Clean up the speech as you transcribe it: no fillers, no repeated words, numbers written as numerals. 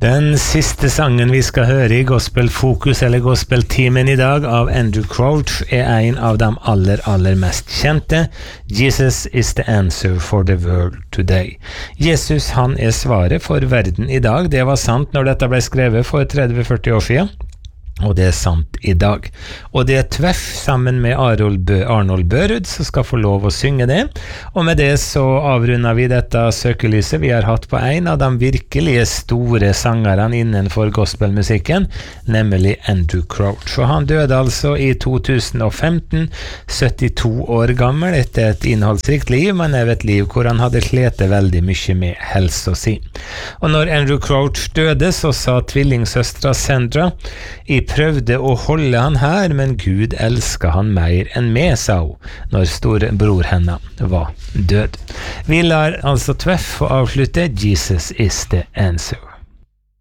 Den siste sangen vi skal høre i Gospel Fokus eller Gospel-timen i dag av Andrew Crouch en av de aller mest kjente. Jesus is the answer for the world today. Jesus, han svaret for verden i dag. Det var sant når dette ble skrevet for 30-40 år siden. Og det sant i dag. Og det Tveff sammen med Arnold Børud som skal få lov å synge det. Og med det så avrunder vi dette søkelyset vi har hatt på en av de virkelige store sangerne innenfor gospelmusikken, nemlig Andrew Crouch. Og han døde altså i 2015, 72 år gammel, etter et innholdsrikt liv, men et liv hvor han hadde slete veldig mye med helse si. Og når Andrew Crouch døde, så sa tvillingsøstra Sandra, I prøvde å holde han her, men Gud elsker han mer enn meg, sa hun, når storebror henne var død. Vi lar altså Tveff få avslutte Jesus is the answer.